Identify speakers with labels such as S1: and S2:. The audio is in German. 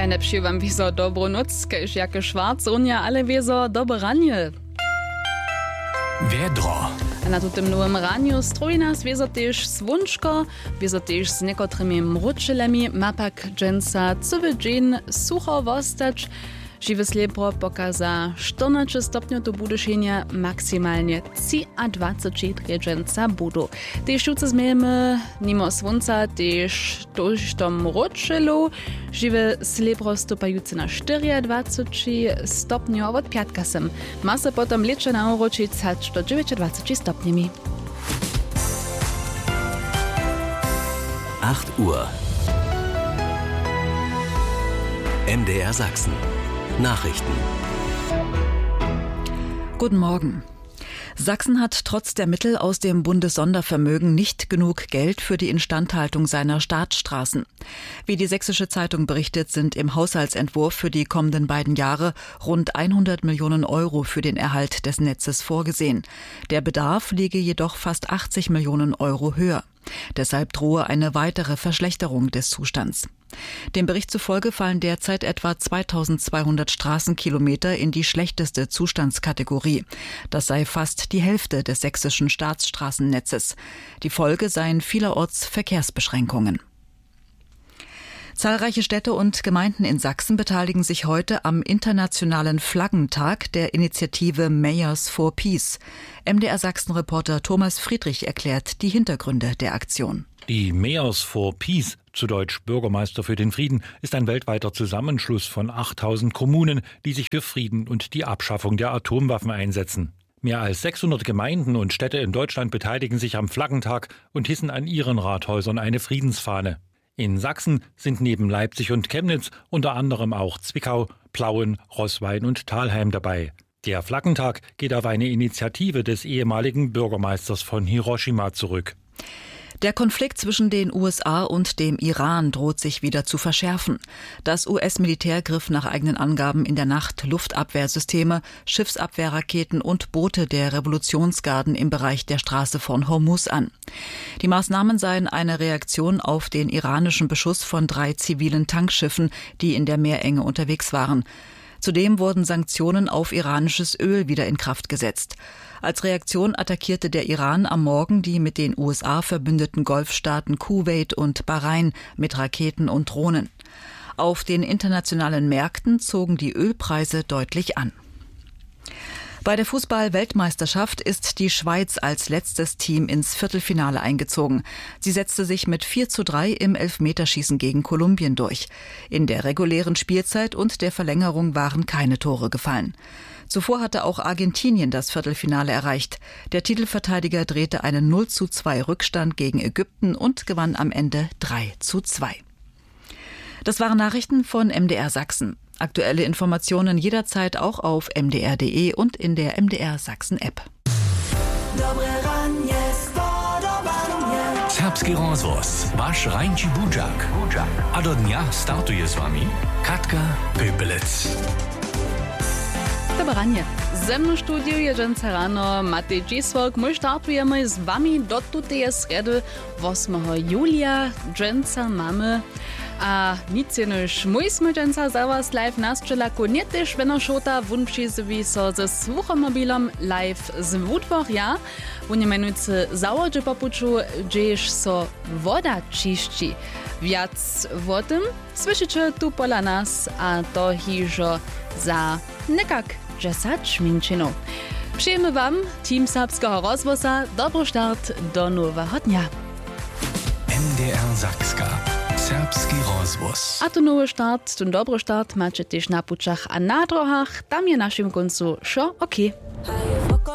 S1: Najlepšie vám wieso dobrú noc, kež jaké Schwarz-Unja, ale wieso dobre ranie.
S2: Wiedro.
S1: A na tym nowym raniu stroj nas wieso też słonczko, wieso też z niekotrymi mručelemi, mapak dżęca cały dzień sucho wostać. Živé sliebro pokaza 14 stopňov do budyšenia, maksymalnie 23 dżęca budu. Tež tu zmiejemy mimo słonca, tež tuż do mručelu. Živé sliebro stupajúce na 24 stopňov od piatka sem. Ma se potom liče na uročiť do 29 stopňami.
S2: 8 Uhr. MDR Sachsen. Nachrichten.
S3: Guten Morgen. Sachsen hat trotz der Mittel aus dem Bundessondervermögen nicht genug Geld für die Instandhaltung seiner Staatsstraßen. Wie die Sächsische Zeitung berichtet, sind im Haushaltsentwurf für die kommenden beiden Jahre rund 100 Millionen Euro für den Erhalt des Netzes vorgesehen. Der Bedarf liege jedoch fast 80 Millionen Euro höher. Deshalb drohe eine weitere Verschlechterung des Zustands. Dem Bericht zufolge fallen derzeit etwa 2200 Straßenkilometer in die schlechteste Zustandskategorie. Das sei fast die Hälfte des sächsischen Staatsstraßennetzes. Die Folge seien vielerorts Verkehrsbeschränkungen. Zahlreiche Städte und Gemeinden in Sachsen beteiligen sich heute am internationalen Flaggentag der Initiative Mayors for Peace. MDR Sachsen-Reporter Thomas Friedrich erklärt die Hintergründe der Aktion.
S4: Die Mayors for Peace, zu Deutsch Bürgermeister für den Frieden, ist ein weltweiter Zusammenschluss von 8000 Kommunen, die sich für Frieden und die Abschaffung der Atomwaffen einsetzen. Mehr als 600 Gemeinden und Städte in Deutschland beteiligen sich am Flaggentag und hissen an ihren Rathäusern eine Friedensfahne. In Sachsen sind neben Leipzig und Chemnitz unter anderem auch Zwickau, Plauen, Roßwein und Thalheim dabei. Der Flaggentag geht auf eine Initiative des ehemaligen Bürgermeisters von Hiroshima zurück.
S3: Der Konflikt zwischen den USA und dem Iran droht sich wieder zu verschärfen. Das US-Militär griff nach eigenen Angaben in der Nacht Luftabwehrsysteme, Schiffsabwehrraketen und Boote der Revolutionsgarden im Bereich der Straße von Hormuz an. Die Maßnahmen seien eine Reaktion auf den iranischen Beschuss von 3 zivilen Tankschiffen, die in der Meerenge unterwegs waren. Zudem wurden Sanktionen auf iranisches Öl wieder in Kraft gesetzt. Als Reaktion attackierte der Iran am Morgen die mit den USA verbündeten Golfstaaten Kuwait und Bahrain mit Raketen und Drohnen. Auf den internationalen Märkten zogen die Ölpreise deutlich an. Bei der Fußball-Weltmeisterschaft ist die Schweiz als letztes Team ins Viertelfinale eingezogen. Sie setzte sich mit 4:3 im Elfmeterschießen gegen Kolumbien durch. In der regulären Spielzeit und der Verlängerung waren keine Tore gefallen. Zuvor hatte auch Argentinien das Viertelfinale erreicht. Der Titelverteidiger drehte einen 0:2 Rückstand gegen Ägypten und gewann am Ende 3:2. Das waren Nachrichten von MDR Sachsen. Aktuelle Informationen jederzeit auch auf mdr.de und in der MDR Sachsen App.
S2: Serbski rozvoz, vaš Rajnči Budžak. A do dňa startuje s vami Katka Pöpelec.
S1: Dobranie. Ze mną w studiu je dżęca rano Matej Dzisłok. My startujemy z wami do tutej sredy 8 julia. Dżęca mamy. A nic jenož mój sme dżęca za was live na strzelaku. Nie też Wenner Schota wunpšizowi so ze słuchomobilom live z Wutworja. Wunie menujcy załodzie popuczu, gdzież so woda čišči. Wiac o tym słyszycie tu pola nas, a to hižo za nekak 10 minut. Przyjemy wam Team Serbskiego rozwoza. Dobry start do nowego dnia.
S2: MDR Sakska. Serbski rozvoz.
S1: A to nowy start, ten dobry start macie też na puczach a na drohach. Tam je naszym końcu szo okej.